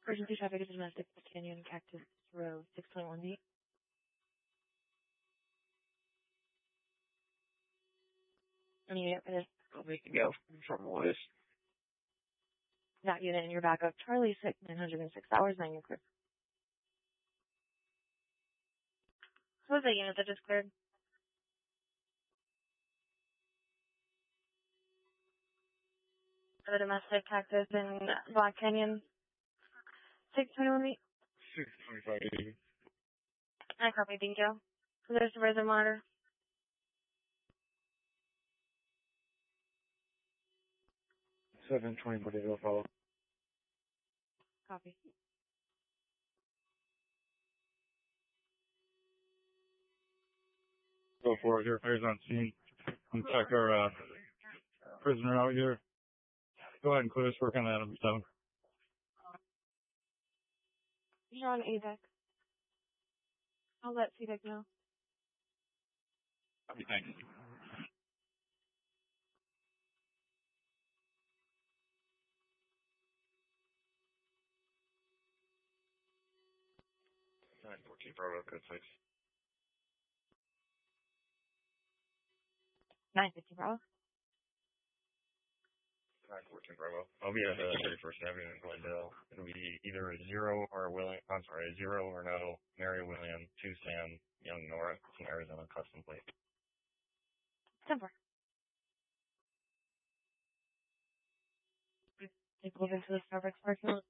Emergency traffic is domestic Canyon Cactus Road, 621 feet. And you get this. We can go from Lewis. That unit in your backup. Charlie 6, 906 hours, 9 you're clear. What was the unit that just cleared? The domestic Cactus in Black Canyon, 621 feet. 625. I copy, thank you. So there's the reservoir monitor. 720, but it'll follow. Copy. Go for it here. Fires on scene. Check our prisoner out here. Go ahead and clear this work on Adam 7. You're on ADEC. I'll let CDEC know. Copy, thanks. Nine 14 Bravo, code 6. 950 Bravo. 914 Bravo. I'll be at 31st Avenue in Glendale. It'll be either a 0 or a 0 or no. Mary William, 2 Sam, Young Nora. It's an Arizona custom plate. 10-4. Take a look into the Starbucks parking lot.